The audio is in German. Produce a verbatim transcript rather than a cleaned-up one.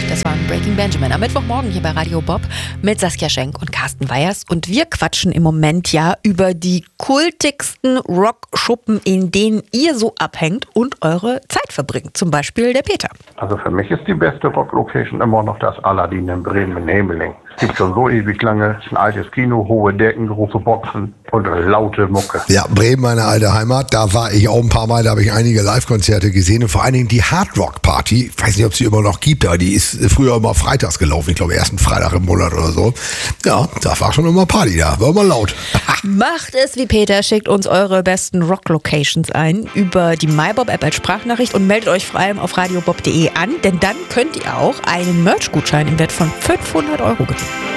Das waren Breaking Benjamin am Mittwochmorgen hier bei Radio Bob mit Saskia Schenk und Carsten Weyers. Und wir quatschen im Moment ja über die kultigsten Rockschuppen, in denen ihr so abhängt und eure Zeit verbringt. Zum Beispiel der Peter. Also für mich ist die beste Rocklocation immer noch das Aladdin in Bremen in Hemeling. Es gibt schon so ewig lange, es ist ein altes Kino, hohe Decken, große Boxen und laute Mucke. Ja, Bremen, meine alte Heimat, da war ich auch ein paar Mal, da habe ich einige Live-Konzerte gesehen und vor allen Dingen die Hard Rock Party, ich weiß nicht, ob es die immer noch gibt, aber die ist früher immer freitags gelaufen, ich glaube ersten Freitag im Monat oder so. Ja, da war schon immer Party da, war immer laut. Macht es wie Peter, schickt uns eure besten Rock-Locations ein über die MyBob-App als Sprachnachricht und meldet euch vor allem auf radiobob punkt de an, denn dann könnt ihr auch einen Merch-Gutschein im Wert von fünfhundert Euro gewinnen.